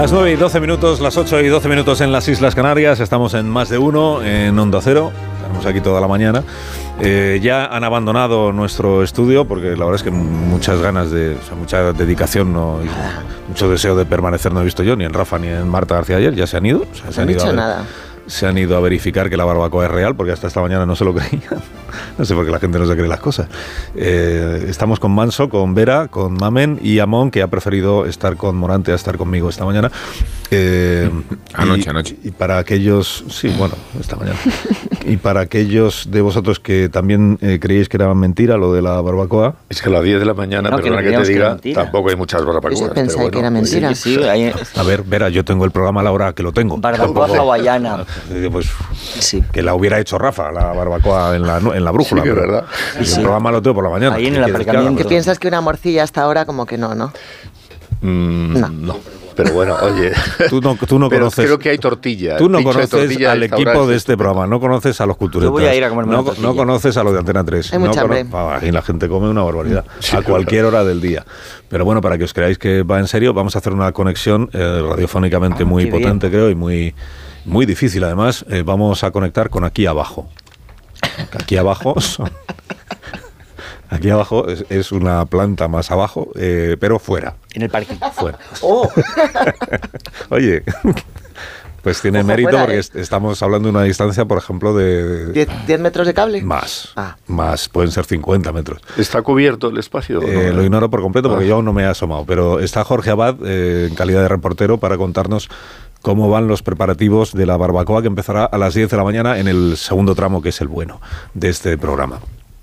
Las 9 y 12 minutos, las 8 y 12 minutos en las Islas Canarias. Estamos en Más de Uno, en Onda Cero. Estamos aquí toda la mañana. Ya han abandonado nuestro estudio porque la verdad es que muchas ganas de, o sea, mucha dedicación, mucho deseo de permanecer no he visto yo, ni en Rafa ni en Marta García ayer. Ya se han ido. O sea, no han dicho nada. Se han ido a verificar que la barbacoa es real, porque hasta esta mañana no se lo creían. No sé por qué la gente no se cree las cosas. Estamos con Manso, con Vera, con Mamen y Amón, que ha preferido estar con Morante a estar conmigo esta mañana. Anoche. Y para aquellos... Sí, bueno, esta mañana. Y para aquellos de vosotros que también creíais que era mentira lo de la barbacoa... Es que a las 10 de la mañana, no, perdona que te diga, tampoco hay muchas barbacoas. Yo pensaba que era mentira. Sí, A ver, Vera, yo tengo el programa a la hora que lo tengo. Barbacoa hawaiana. Pues sí. Que la hubiera hecho Rafa, la barbacoa en la brújula. Sí, que es verdad. El programa lo tengo por la mañana. Ahí en el aparcamiento. ¿Qué piensas que una morcilla hasta ahora como que no? No. Pero bueno, oye, tú no pero conoces. Creo que hay tortilla. Tú no conoces al equipo de este programa, no conoces a los culturetas. Yo voy a ir a comerme no conoces a los de Antena 3. Hay mucha hambre. Y la gente come una barbaridad Sí, a cualquier hora del día. Pero bueno, para que os creáis que va en serio, vamos a hacer una conexión radiofónicamente muy potente, creo, y muy difícil además. Vamos a conectar con aquí abajo. Aquí abajo Aquí abajo es una planta más abajo, pero fuera. En el parque. Fuera. ¡Oh! Oye, pues tiene mérito fuera, porque estamos hablando de una distancia, por ejemplo, de... ¿10 metros de cable? Más, pueden ser 50 metros. ¿Está cubierto el espacio? Lo ignoro por completo porque yo aún no me he asomado, pero está Jorge Abad en calidad de reportero para contarnos cómo van los preparativos de la barbacoa que empezará a las 10 de la mañana en el segundo tramo, que es el bueno de este programa.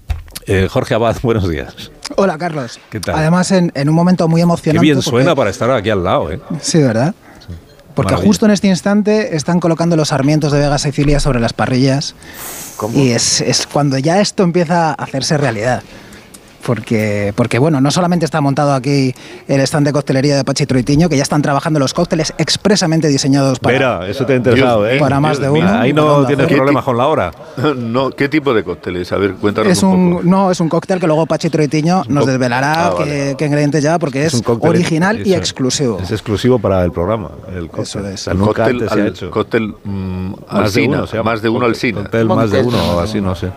Jorge Abad, buenos días. Hola, Carlos. ¿Qué tal? Además, en un momento muy emocionante. Qué bien suena para estar aquí al lado, ¿eh? Sí, ¿verdad? Sí. Porque maravilla. Justo en este instante están colocando los sarmientos de Vega Sicilia sobre las parrillas. ¿Cómo? Y es cuando ya esto empieza a hacerse realidad. Porque bueno, no solamente está montado aquí el stand de coctelería de Pachi Troitiño, que ya están trabajando los cócteles expresamente diseñados para... Vera, eso te ha interesado, ¿eh? Para más de uno. Ahí no tienes problemas con la hora. No, ¿qué tipo de cócteles? A ver, cuéntanos un poco. No, es un cóctel que luego Pachi Troitiño nos desvelará qué ingredientes lleva, porque es original y exclusivo. Es exclusivo para el programa. El cóctel. Eso es. El nunca antes se ha hecho. Cóctel Alsina, más de uno Alsina. Cóctel más de uno, así no sé.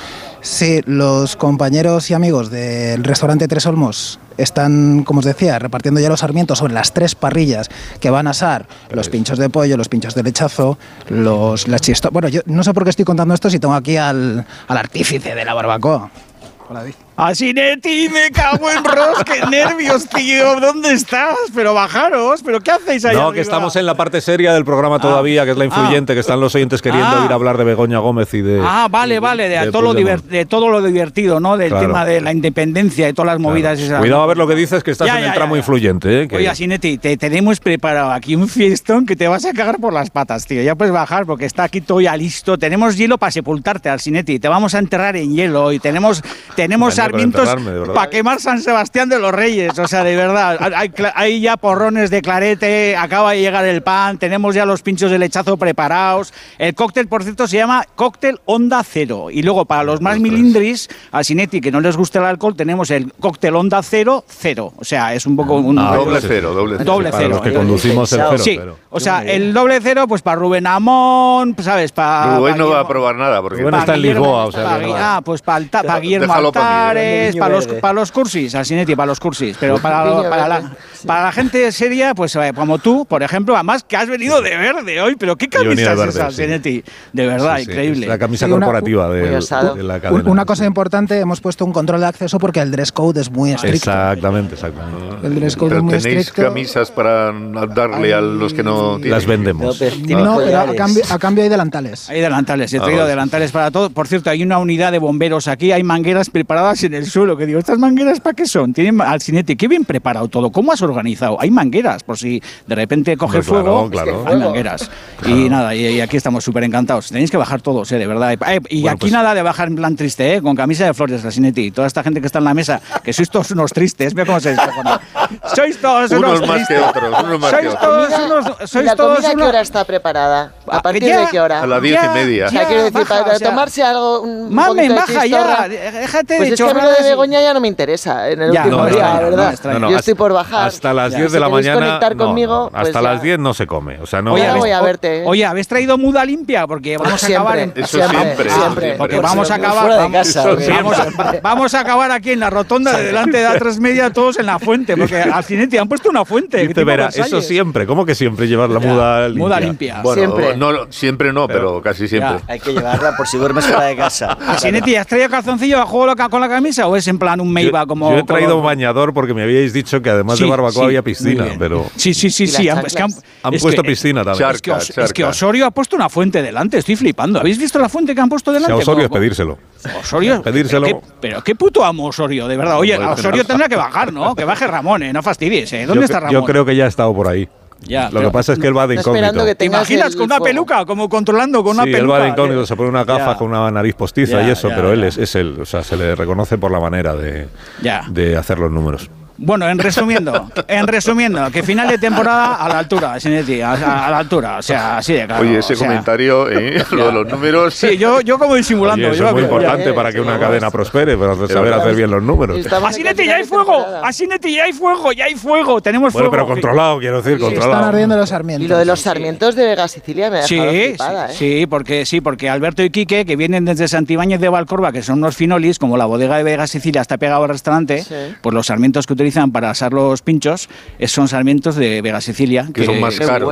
Sí, los compañeros y amigos del restaurante Tres Olmos están, como os decía, repartiendo ya los sarmientos sobre las 3 parrillas que van a asar los pinchos de pollo, los pinchos de lechazo, las chistorras. Bueno, yo no sé por qué estoy contando esto si tengo aquí al artífice de la barbacoa. Hola, David. Asinetti, me cago en Ross, qué nervios, tío. ¿Dónde estás? Pero bajaros, ¿pero qué hacéis ahí? No, arriba? Que estamos en la parte seria del programa todavía, que es la influyente, que están los oyentes queriendo ir a hablar de Begoña Gómez y de... Vale, de todo lo divertido, ¿no? Del tema de la independencia, de todas las movidas. Esas. Cuidado a ver lo que dices, que estás en el tramo influyente. ¿eh? Oye, Asinetti, te tenemos preparado aquí un fiestón que te vas a cagar por las patas, tío. Ya puedes bajar porque está aquí todo ya listo. Tenemos hielo para sepultarte, Asinetti. Te vamos a enterrar en hielo y tenemos sarmientos para quemar San Sebastián de los Reyes. O sea, de verdad, hay ya porrones de clarete, acaba de llegar el pan, tenemos ya los pinchos de lechazo preparados. El cóctel, por cierto, se llama Cóctel Onda Cero. Y luego, para los más milindris, a Sinetti, que no les gusta el alcohol, tenemos el Cóctel Onda Cero, cero. O sea, es un poco un... doble cero. Para los que conducimos el cero. Sí, pero. O sea, el doble cero, pues para Rubén Amón, ¿sabes? Rubén no va a probar nada, porque... Rubén está en Lisboa, o sea... pues para Guillermo Altares, para los cursis, Asinetti, para los cursis. Pero para la gente seria, pues como tú, por ejemplo, además que has venido de verde hoy, pero ¿qué camisa es esa, Asinetti? De verdad, increíble. Es la camisa corporativa de la cadena. Una cosa importante, hemos puesto un control de acceso porque el dress code es muy estricto. Exactamente. El dress code es muy ¿tenéis estricto. Camisas para darle a los que no tienen? Las vendemos. No, pero a cambio hay delantales. Hay delantales, he traído delantales para todo. Por cierto, hay una unidad de bomberos aquí, hay mangueras preparadas en el suelo, que digo, ¿estas mangueras para qué son? Tienen Asinetti, qué bien preparado todo. ¿Cómo has organizado? Hay mangueras, por si de repente coge fuego, claro. Hay mangueras. Claro. Y nada, y aquí estamos súper encantados. Tenéis que bajar todos, de verdad. Y bueno, aquí pues, nada de bajar en plan triste, con camisa de flores, Asinetti. Toda esta gente que está en la mesa, que sois todos unos tristes, mira cómo se descojona. Sois todos unos más tristes. Que otros, unos más que otros. ¿La comida a qué hora está preparada? ¿A partir de qué hora? A las 10:30. O sea, quiero decir, para tomarse algo... Mamen, baja ya, déjate pues de chorradas. que a mí lo de Begoña ya no me interesa en el último día, la verdad. Yo estoy por bajar. Hasta las 10 de la mañana. Conectar conmigo, pues hasta las 10 no se come. O sea, no. Oye, voy a verte. Oye, ¿habéis traído muda limpia? Porque vamos a acabar en... Eso siempre. Porque vamos a acabar... Fuera de casa. Vamos a acabar aquí en la rotonda de delante de A3 Media, todos en la fuente, porque al Cineti han puesto una fuente. Dice Vera, eso siempre. ¿Cómo que siempre llevar la muda limpia? Muda limpia. Bueno, siempre no, pero casi siempre. Hay que llevarla por si duermes fuera de casa. Cineti, ¿has traído calzoncillo a juego con la camisa o es en plan un Meiba como...? Yo he traído bañador porque me habíais dicho que además de barbacoa había piscina, pero... Sí. Han puesto piscina también. Es que Osorio ha puesto una fuente delante, estoy flipando. ¿Habéis visto la fuente que han puesto delante? Si a Osorio es pedírselo. Osorio, pedírselo. Pero qué puto amo Osorio, de verdad. Oye, Osorio tendrá que bajar, ¿no? Que baje Ramón, no fastidies. ¿Dónde está Ramón? Yo creo que ya ha estado por ahí. Lo que pasa es que él va de incógnito. Que ¿Te imaginas con una peluca, como controlando con una peluca? Sí, él va de incógnito, se pone una gafa con una nariz postiza y eso, pero él es él. O sea, se le reconoce por la manera de hacer los números. Bueno, en resumiendo, que final de temporada a la altura, Cineti, a la altura, o sea, así de claro. Oye, ese comentario, lo de los números... Sí, yo como disimulando. Oye, eso es muy importante para que una cadena prospere, para saber hacer bien los números. A Cineti ya hay fuego, ya hay fuego, tenemos fuego. Bueno, pero controlado, quiero decir, controlado. Están ardiendo los sarmientos. Y lo de los sarmientos de Vega Sicilia me ha dejado flipada, Sí, porque Alberto y Quique, que vienen desde Santibáñez de Valcorba, que son unos finolis, como la bodega de Vega Sicilia está pegado al restaurante, pues los sarmientos que utilizan para asar los pinchos son sarmientos de Vega Sicilia. Que son más caros.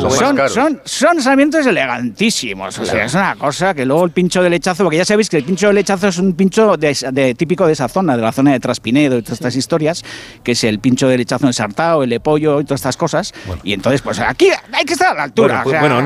Son sarmientos elegantísimos. O sea, es una cosa que luego el pincho de lechazo, porque ya sabéis que el pincho de lechazo es un pincho típico de esa zona, de la zona de Traspinedo y todas estas historias, que es el pincho de lechazo ensartado, el de pollo y todas estas cosas. Bueno. Y entonces, pues aquí hay que estar a la altura.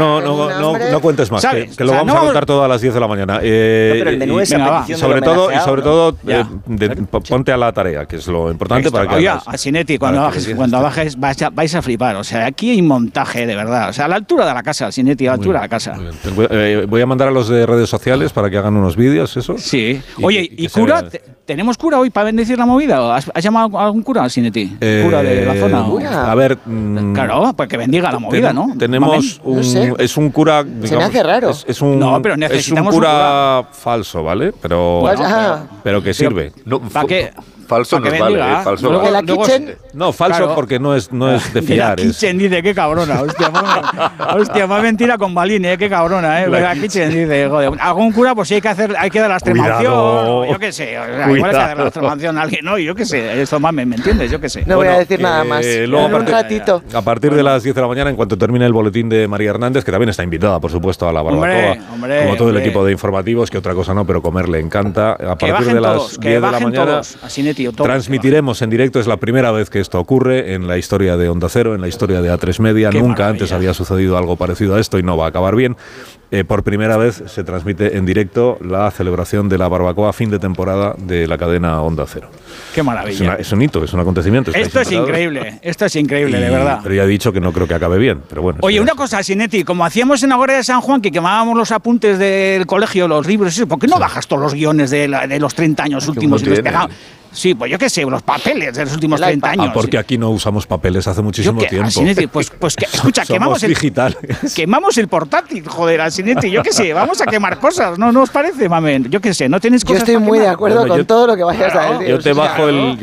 No cuentes más, que lo vamos a contar todo a las 10 de la mañana. Pero el menú es y sobre todo, ponte a la tarea, que es lo importante para que hagas. A Cineti, cuando bajes vais a flipar. O sea, aquí hay montaje, de verdad. O sea, a la altura de la casa, Cineti, a la altura de la casa. Voy a mandar a los de redes sociales para que hagan unos vídeos, eso. Sí. Oye, ¿y cura? ¿Tenemos cura hoy para bendecir la movida? ¿Has llamado a algún cura, Cineti? ¿Cura de la zona? A ver... claro, pues que bendiga la movida, ¿no? Tenemos es un cura... Digamos, se me hace raro. Pero necesitamos un cura falso, ¿vale? Pero que sirve. ¿Para qué? Falso nos vale, falso luego, la Kitchen. No, falso claro, porque no es de fiar. La Kitchen dice, qué cabrona. Hostia, más mentira con Balín, qué cabrona, La Kitchen dice, joder. Algún cura, pues sí hay que dar la extremación. Yo qué sé. Igual hay que dar la extremación a alguien, no, yo qué sé. Esto más, ¿me entiendes? Yo qué sé. No voy a decir nada más. Luego, un ratito. A partir de las 10 de la mañana, en cuanto termine el boletín de María Hernández, que también está invitada, por supuesto, a la barbacoa. Como todo el equipo de informativos, que otra cosa no, pero comer le encanta. A partir de las 10 de la mañana, transmitiremos en directo. Es la primera vez que esto ocurre en la historia de Onda Cero, en la historia de A3 Media. Nunca antes había sucedido algo parecido a esto y no va a acabar bien. Por primera vez se transmite en directo la celebración de la barbacoa fin de temporada de la cadena Onda Cero. ¡Qué maravilla! Es un hito, es un acontecimiento. Esto es increíble, de verdad. Pero ya he dicho que no creo que acabe bien. Pero bueno. Oye, una cosa, Cineti, como hacíamos en Agora de San Juan, que quemábamos los apuntes del colegio, los libros, ¿por qué no bajas todos los guiones de los 30 años últimos y los pegamos? Sí, pues yo qué sé, los papeles de los últimos 30 años. Porque aquí no usamos papeles hace muchísimo tiempo. Cineti, pues escucha, quemamos el portátil, joder, Cineti, yo qué sé, vamos a quemar cosas, ¿no os parece, mamen? Yo qué sé, no tenéis cosas. Yo estoy muy de acuerdo con todo lo que vayas a decir. Yo te bajo el